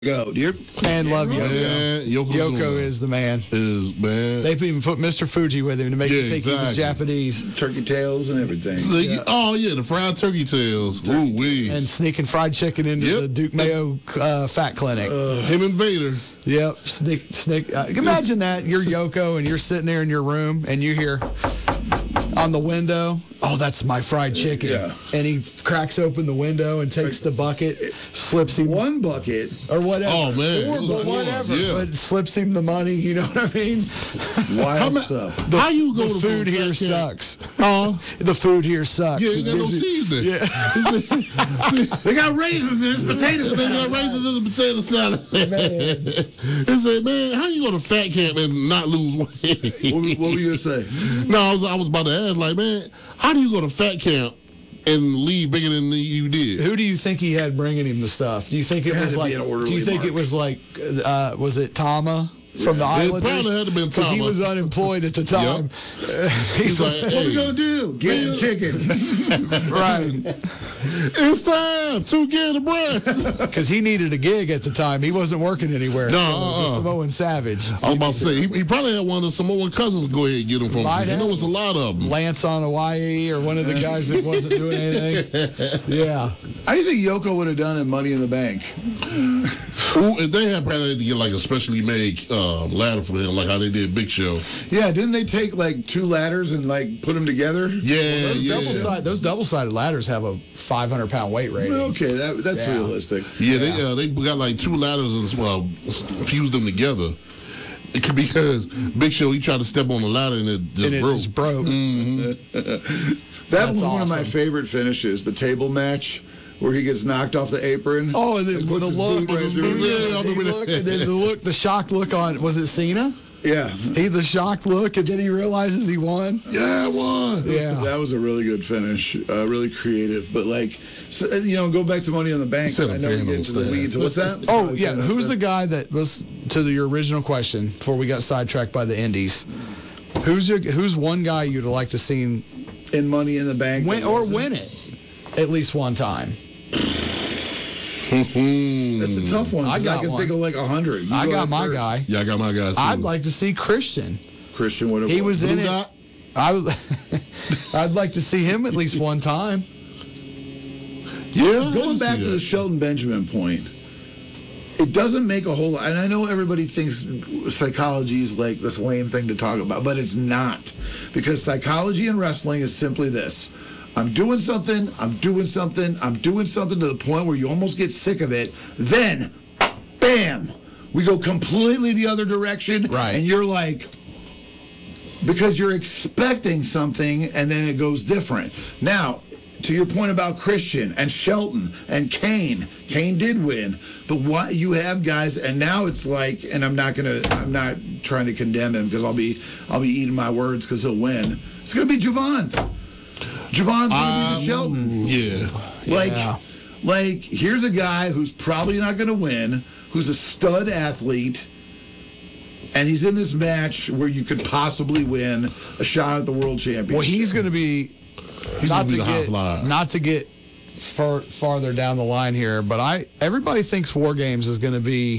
Go, dear. Man, love Yoko. Man, Yoko is the man. Man. They've even put Mr. Fuji with him to make you think he was Japanese. Turkey tails and everything. Oh, yeah, the fried turkey tails. Ooh, wee. And sneaking fried chicken into the Duke Mayo Fat Clinic. Him and Vader. Yep. Sneak. Imagine that. You're Yoko and you're sitting there in your room and you hear on the window, "Oh, that's my fried chicken." Yeah. And he cracks open the window and takes the bucket, slips him one bucket or whatever. Oh, man. Or whatever. Yeah. But slips him the money, you know what I mean? Wild stuff. How you go The to food a here fat cat? sucks. Uh, The food here sucks. yeah, It you got no gives you- seasoning. Yeah. They got raisins in this potato They got raisins in the potato salad. They say, man, how you go to fat camp and not lose weight? What were you going to say? No, I was about to ask, like, man, how do you go to fat camp and leave bigger than you did? Who do you think he had bringing him the stuff? Do you think it It had was to be like? an orderly Do you think it mark. was like? Was it Tama from the It Islanders? probably had to been Because he Tama. was unemployed at the time. He's like, What we hey, going to do? Get some chicken. Right? it's time to get a breast. Because he needed a gig at the time. He wasn't working anywhere. No, So the Samoan Savage. I was about to say, he probably had one of the Samoan cousins go ahead and get him from Might him. You have. know, it's a lot of them. Lance on Hawaii or one of the guys that wasn't doing anything. Yeah. How do you think Yoko would have done in Money in the Bank? Ooh, if they had probably had to get like a specially made ladder for him, like how they did Big Show. Yeah, didn't they take like two ladders and like put them together? Yeah, Those double-sided ladders have a 500-pound weight rating. Okay, that's Yeah. realistic. Yeah, they got like two ladders and fused them together. It could be because Big Show, he tried to step on the ladder and it just And it broke. just broke. That That's was one of my awesome. favorite finishes, the table match, where he gets knocked off the apron. Oh, and and the puts his look, boot right through. Yeah, I remember look, that. and then the shocked look on, was it Cena? Yeah. The shocked look, and then he realizes he won. Yeah, I won. Yeah. That was a really good finish, really creative. But like, so, go back to Money in the Bank. Said I a know we fan get on into the staff. weeds. What's that? Oh, yeah. Who's the guy that was, to your original question, before we got sidetracked by the Indies, who's one guy you'd like to see in Money in the Bank? win it at least one time? That's a tough one. 'cause I can think of like 100. I got my guy. Yeah, I got my guy too. I'd like to see Christian. Christian, what He was in Blue it. Dot? I'd like to see him at least one time. Yeah, I Going can back see to the that. Shelton Benjamin point, it doesn't make a whole lot. And I know everybody thinks psychology is like this lame thing to talk about, but it's not. Because psychology in wrestling is simply this. I'm doing something to the point where you almost get sick of it. Then, bam, we go completely the other direction. Right. And you're like, because you're expecting something and then it goes different. Now, to your point about Christian and Shelton and Kane did win, but what you have guys, and now it's like, and I'm not trying to condemn him because I'll be eating my words because he'll win. It's gonna be Javon. Javon's gonna be the Shelton. Yeah. Like here's a guy who's probably not gonna win, who's a stud athlete. And he's in this match where you could possibly win a shot at the world championship. Well, he's going to be gonna be the high flyer. not to get farther down the line here, but everybody thinks War Games is going to be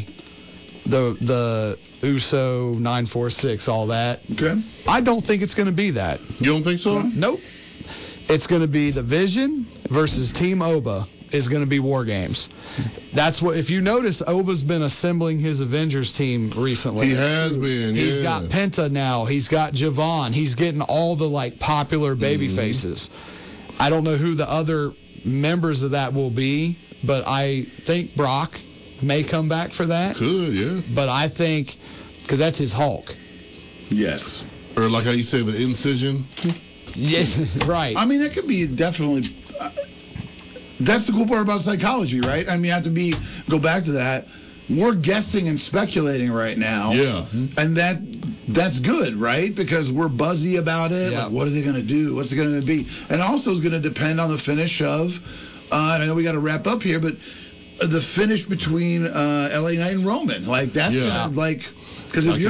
the USO 946, all that. Okay. I don't think it's going to be that. You don't think so? Nope. It's going to be the Vision versus Team Oba is going to be War Games. That's what, if you notice, Oba's been assembling his Avengers team recently. He has been. He's got Penta now. He's got Javon. He's getting all the popular baby faces. I don't know who the other members of that will be, but I think Brock may come back for that. Could, yeah. But I think, because that's his Hulk. Yes. Or like how you say the incision. Yes, right. I mean, that could be definitely. That's the cool part about psychology, right? I mean, you have to go back to that. We're guessing and speculating right now. Yeah. And that's good, right? Because we're buzzy about it. Yeah. Like, what are they going to do? What's it going to be? And also is going to depend on the finish of, and I know we got to wrap up here, but the finish between LA Knight and Roman. Like, that's going to, because if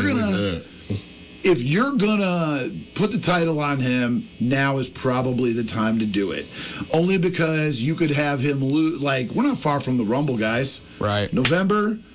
you're gonna put the title on him, now is probably the time to do it. Only because you could have him lose. Like, we're not far from the Rumble, guys. Right. November.